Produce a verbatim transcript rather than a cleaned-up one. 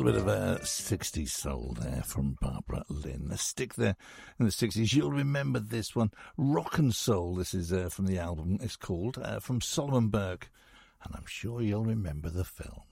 bit of a sixties soul there from Barbara Lynn. Let's stick there in the sixties. You'll remember this one, Rock and Soul. This is uh, from the album. It's called uh, From Solomon Burke. And I'm sure you'll remember the film.